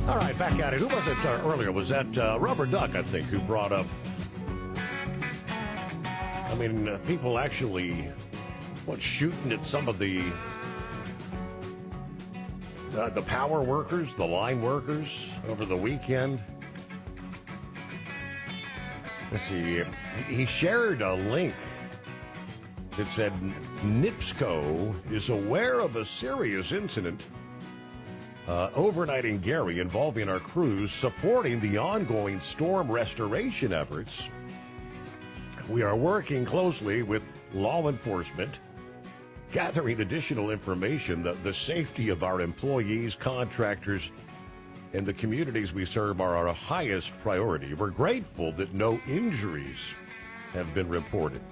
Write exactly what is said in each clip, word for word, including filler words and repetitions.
All right, back at it. Who was it uh, earlier? Was that uh, Rubber Duck, I think, who brought up... I mean, uh, people actually, what, shooting at some of the... Uh, the power workers, the line workers over the weekend. Let's see. He shared a link that said NIPSCO is aware of a serious incident uh, overnight in Gary involving our crews supporting the ongoing storm restoration efforts. We are working closely with law enforcement, gathering additional information that the safety of our employees, contractors, and the communities we serve are our highest priority. We're grateful that no injuries have been reported.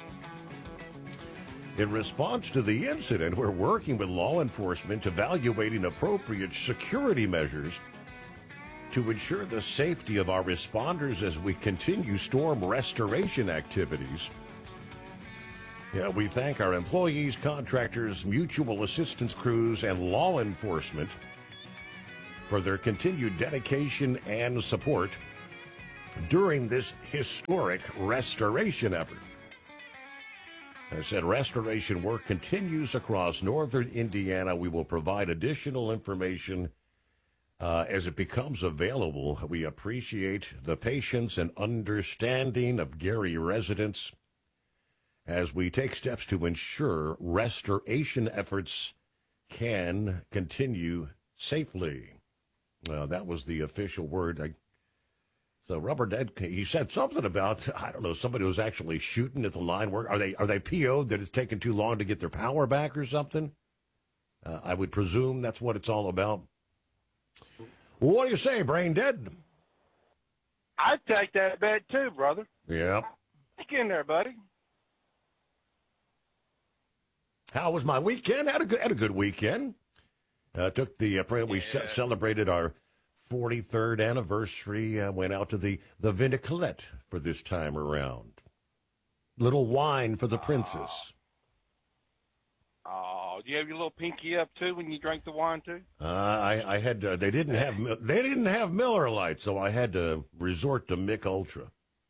In response to the incident, we're working with law enforcement, evaluating appropriate security measures to ensure the safety of our responders as we continue storm restoration activities. Yeah, we thank our employees, contractors, mutual assistance crews, and law enforcement for their continued dedication and support during this historic restoration effort. I said restoration work continues across northern Indiana. We will provide additional information uh, as it becomes available. We appreciate the patience and understanding of Gary residents as we take steps to ensure restoration efforts can continue safely. Uh, that was the official word. I, so Rubber Dead, he said something about, I don't know, somebody was actually shooting at the line work. Are they are they P O'd that it's taken too long to get their power back or something? Uh, I would presume that's what it's all about. What do you say, Brain Dead? I'd take that bet too, brother. Yeah. Get in there, buddy. How was my weekend? Had a good, had a good weekend. Uh, took the uh, we yeah. ce- celebrated our forty-third anniversary. Uh, went out to the the Vin de Colette for this time around. Little wine for the princess. Oh, do you have your little pinky up too when you drank the wine too? Uh, I I had uh, they didn't have they didn't have Miller Lite, so I had to resort to Mick Ultra.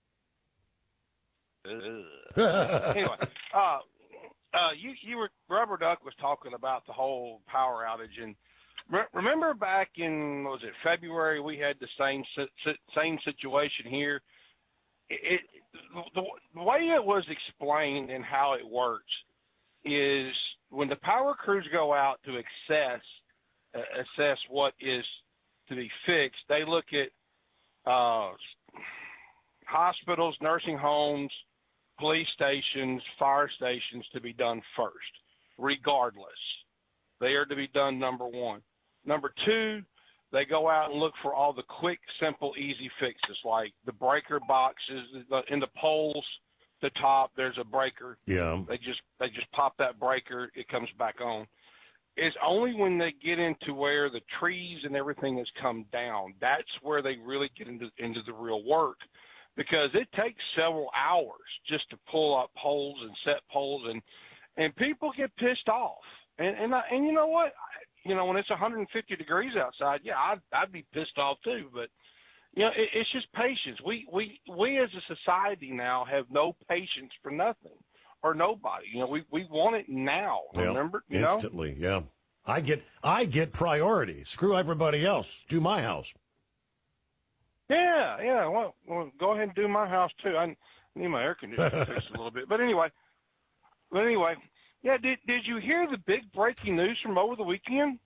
Anyway, uh. Uh, you, you were, Rubber Duck was talking about the whole power outage, and re- remember back in, what was it, February, we had the same same situation here. It, it the, the way it was explained and how it works is when the power crews go out to assess uh, assess what is to be fixed, they look at uh, hospitals, nursing homes, police stations, fire stations to be done first, regardless. They are to be done, number one. Number two, they go out and look for all the quick, simple, easy fixes, like the breaker boxes in the poles, the top, there's a breaker. Yeah. They just they just pop that breaker, it comes back on. It's only when they get into where the trees and everything has come down, that's where they really get into into the real work. Because it takes several hours just to pull up poles and set poles, and and people get pissed off. And and I, and you know what? You know, when it's one hundred fifty degrees outside, yeah, I'd I'd be pissed off too. But you know, it, it's just patience. We we we as a society now have no patience for nothing or nobody. You know, we we want it now. Yep. Remember, you instantly. know? Yeah, I get I get priority. Screw everybody else. Do my house. Yeah, yeah. Well, well, go ahead and do my house too. I need my air conditioner fixed a little bit, but anyway, but anyway, yeah. Did did you hear the big breaking news from over the weekend?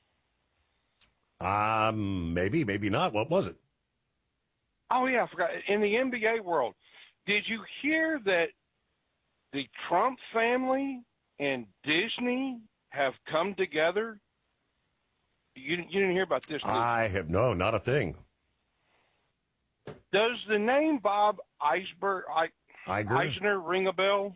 Um, maybe, maybe not. What was it? Oh yeah, I forgot. In the N B A world, did you hear that the Trump family and Disney have come together? You you didn't hear about this? Did you? I have no, not a thing. Does the name Bob Iceberg, I, Iger? Eisner ring a bell?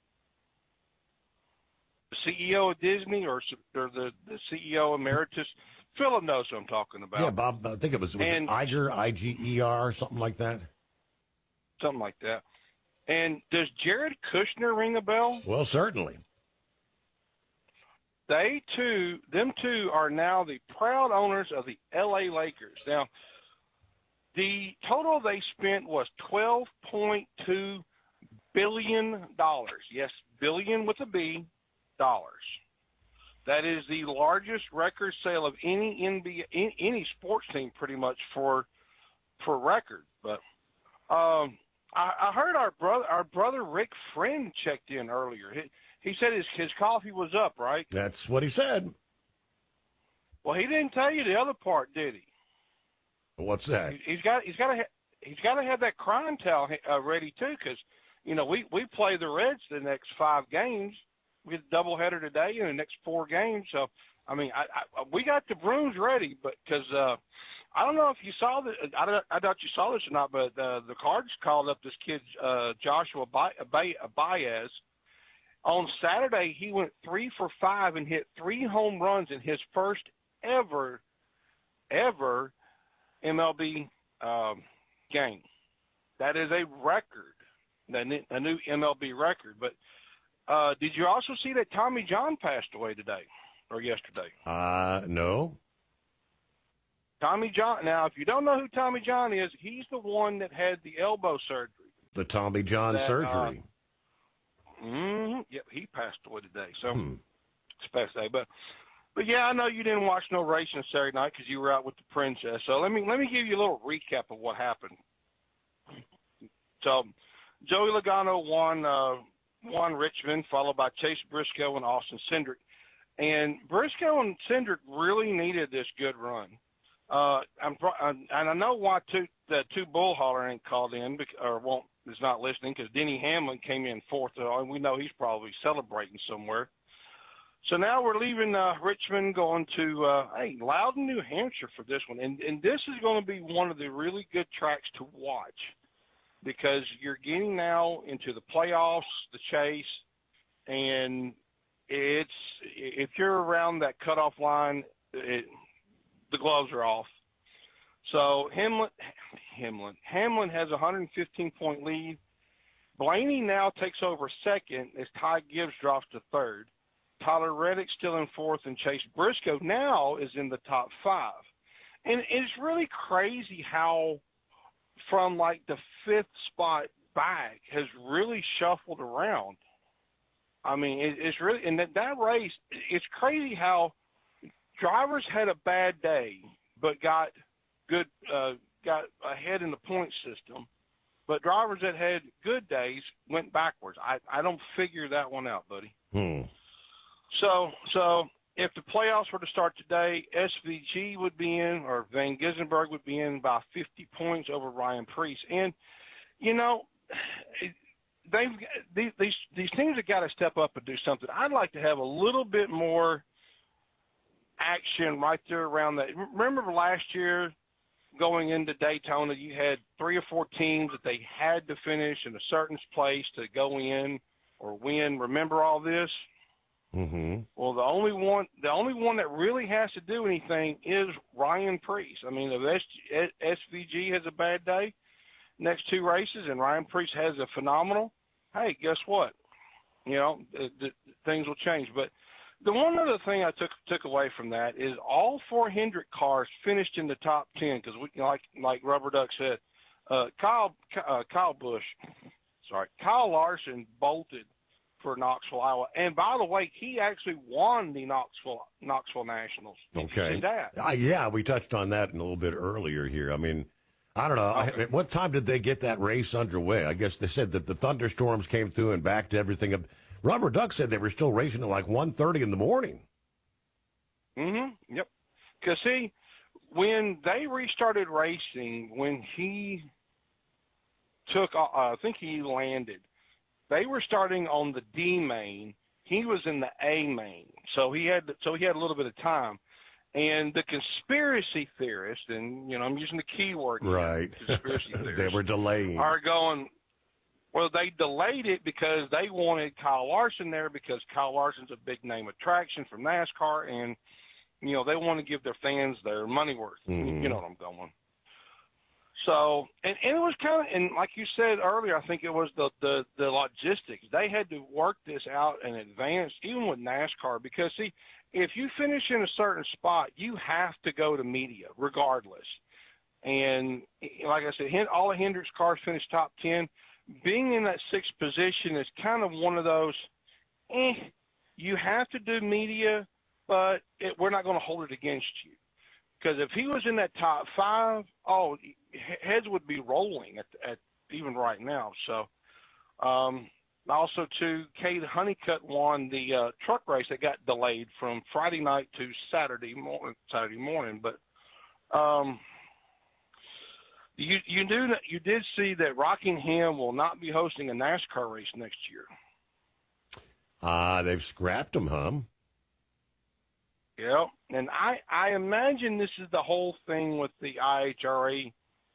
The C E O of Disney or, or the, the C E O emeritus? Philip knows what I'm talking about. Yeah, Bob, I think it was, was and, it Iger, I G E R, something like that? Something like that. And does Jared Kushner ring a bell? Well, certainly. they too, them two are now the proud owners of the L A Lakers. Now, the total they spent was twelve point two billion dollars. Yes, billion with a B, dollars. That is the largest record sale of any N B A, any sports team, pretty much for for record. But um, I, I heard our brother, our brother Rick Friend checked in earlier. He, he said his his coffee was up, right? That's what he said. Well, he didn't tell you the other part, did he? What's that? He, he's got he's got to he's got to have that crying towel uh, ready too, because you know we we play the Reds the next five games. We get a doubleheader today in the next four games. So, I mean, I, I, we got the brooms ready, but because uh, I don't know if you saw this. I, don't, I doubt you saw this or not, but uh, the Cards called up this kid, uh, Joshua Baez. On Saturday, he went three for five and hit three home runs in his first ever, ever M L B um, game. That is a record, a new M L B record. But Uh, did you also see that Tommy John passed away today or yesterday? Uh, no. Tommy John. Now, if you don't know who Tommy John is, he's the one that had the elbow surgery. The Tommy John that, surgery. Uh, mm-hmm, yep, he passed away today. So hmm. it's past day, but but yeah, I know you didn't watch no racing Saturday night because you were out with the princess. So let me let me give you a little recap of what happened. So Joey Logano won. Uh, Won Richmond, followed by Chase Briscoe and Austin Cindric. And Briscoe and Cindric really needed this good run. Uh, I'm, and I know why two, the two Bullhauler ain't called in or won't is not listening because Denny Hamlin came in fourth, and we know he's probably celebrating somewhere. So now we're leaving uh, Richmond, going to uh, hey Loudon, New Hampshire for this one, and and this is going to be one of the really good tracks to watch. Because you're getting now into the playoffs, the chase, and it's if you're around that cutoff line, it, the gloves are off. So Hamlin, Hamlin, Hamlin has a one hundred fifteen point lead. Blaney now takes over second as Ty Gibbs drops to third. Tyler Reddick still in fourth, and Chase Briscoe now is in the top five. And it's really crazy how from like the fifth spot back has really shuffled around. I mean, it, it's really, and that, that race, it's crazy how drivers had a bad day, but got good, uh, got ahead in the point system. But drivers that had good days went backwards. I, I don't figure that one out, buddy. Hmm. So, so if the playoffs were to start today, S V G would be in, or Van Gissenberg would be in by fifty points over Ryan Preece. And, you know, they've these these, these teams have got to step up and do something. I'd like to have a little bit more action right there around that. Remember last year going into Daytona, you had three or four teams that they had to finish in a certain place to go in or win. Remember all this? Mm-hmm. Well, the only one, the only one that really has to do anything is Ryan Preece. I mean, if S V G has a bad day, next two races, and Ryan Preece has a phenomenal, hey, guess what? You know, the, the, things will change. But the one other thing I took took away from that is all four Hendrick cars finished in the top ten because, we like like Rubber Duck said, uh, Kyle uh, Kyle Busch, sorry, Kyle Larson bolted for Knoxville, Iowa. And by the way, he actually won the Knoxville Knoxville Nationals. Did okay. You see that? Uh, yeah, we touched on that a little bit earlier here. I mean, I don't know. Okay. I, at what time did they get that race underway? I guess they said that the thunderstorms came through and backed everything up. Rubber Duck said they were still racing at like one thirty in the morning. Mm-hmm. Yep. Because, see, when they restarted racing, when he took, uh, I think he landed, they were starting on the D main. He was in the A main, so he had so he had a little bit of time. And the conspiracy theorists, and you know, I'm using the keyword here, right? Conspiracy theorists. They were delaying. Are going. Well, they delayed it because they wanted Kyle Larson there because Kyle Larson's a big name attraction from NASCAR, and you know they want to give their fans their money worth. Mm-hmm. You know what I'm going. So, and, and it was kind of, and like you said earlier, I think it was the, the, the logistics. They had to work this out in advance, even with NASCAR, because, see, if you finish in a certain spot, you have to go to media regardless. And like I said, all of Hendrick's cars finished top ten. Being in that sixth position is kind of one of those, eh, you have to do media, but it, we're not going to hold it against you. Because if he was in that top five, oh, heads would be rolling at, at even right now. So, um, also, too, Cade Honeycutt won the uh, truck race that got delayed from Friday night to Saturday morning. Saturday morning, but um, you you do you did see that Rockingham will not be hosting a NASCAR race next year. Ah, uh, they've scrapped them, huh? Yeah, and I I imagine this is the whole thing with the I H R A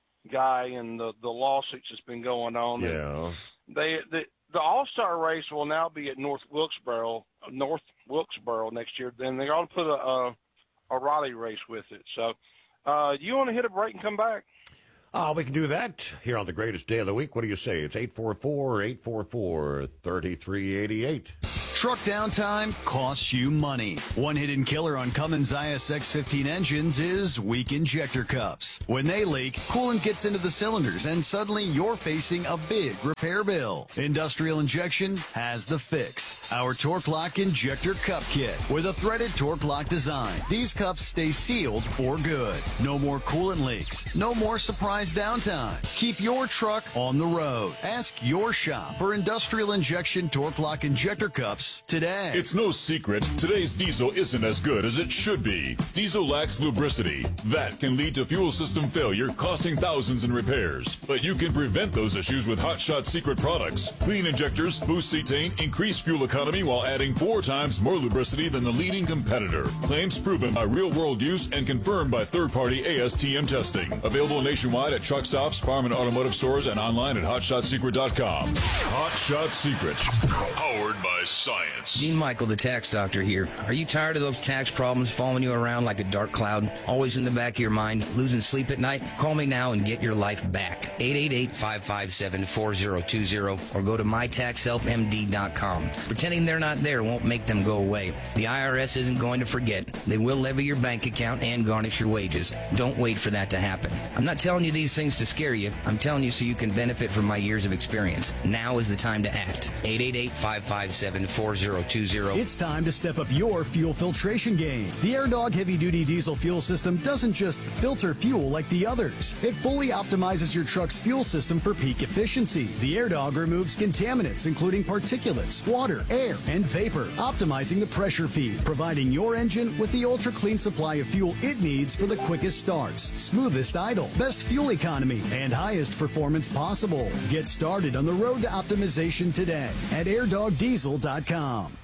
guy and the the lawsuits that's been going on. Yeah, and they the. The All-Star race will now be at North Wilkesboro, North Wilkesboro next year. Then they're going to put a, a, a Raleigh race with it. So, uh, you want to hit a break and come back? Oh, we can do that here on the greatest day of the week. What do you say? It's eight four four, eight four four, three three eight eight. Truck downtime costs you money. One hidden killer on Cummins I S X fifteen engines is weak injector cups. When they leak, coolant gets into the cylinders and suddenly you're facing a big repair bill. Industrial Injection has the fix. Our Torque Lock Injector Cup Kit with a threaded Torque Lock design. These cups stay sealed for good. No more coolant leaks. No more surprise downtime. Keep your truck on the road. Ask your shop for Industrial Injection Torque Lock Injector Cups today. It's no secret, today's diesel isn't as good as it should be. Diesel lacks lubricity. That can lead to fuel system failure, costing thousands in repairs. But you can prevent those issues with Hot Shot Secret products. Clean injectors, boost cetane, increase fuel economy while adding four times more lubricity than the leading competitor. Claims proven by real-world use and confirmed by third-party A S T M testing. Available nationwide at truck stops, farm and automotive stores, and online at hot shot secret dot com. Hot Shot Secret, powered by Science. Gene Michael, the tax doctor here. Are you tired of those tax problems following you around like a dark cloud, always in the back of your mind, losing sleep at night? Call me now and get your life back. eight eight eight, five five seven, four zero two zero or go to my tax help M D dot com. Pretending they're not there won't make them go away. The I R S isn't going to forget. They will levy your bank account and garnish your wages. Don't wait for that to happen. I'm not telling you these things to scare you. I'm telling you so you can benefit from my years of experience. Now is the time to act. eight eight eight, five five seven, four zero two zero. It's time to step up your fuel filtration game. The AirDog heavy-duty diesel fuel system doesn't just filter fuel like the others. It fully optimizes your truck's fuel system for peak efficiency. The AirDog removes contaminants, including particulates, water, air, and vapor, optimizing the pressure feed, providing your engine with the ultra-clean supply of fuel it needs for the quickest starts, smoothest idle, best fuel economy, and highest performance possible. Get started on the road to optimization today at air dog diesel dot com.